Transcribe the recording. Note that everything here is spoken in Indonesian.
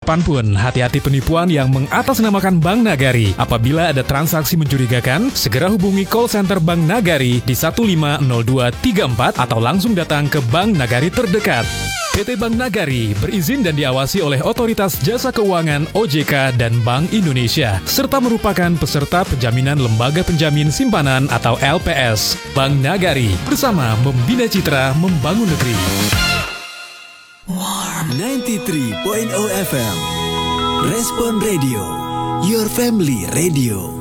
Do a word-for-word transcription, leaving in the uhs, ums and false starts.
kapanpun. Hati-hati penipuan yang mengatasnamakan Bank Nagari. Apabila ada transaksi mencurigakan, segera hubungi call center Bank Nagari di satu lima nol dua tiga empat atau langsung datang ke Bank Nagari terdekat. P T Bank Nagari berizin dan diawasi oleh Otoritas Jasa Keuangan O J K dan Bank Indonesia, serta merupakan peserta penjaminan Lembaga Penjamin Simpanan atau L P S. Bank Nagari, bersama membina citra membangun negeri. Warm sembilan puluh tiga koma nol F M Respon Radio, your family radio.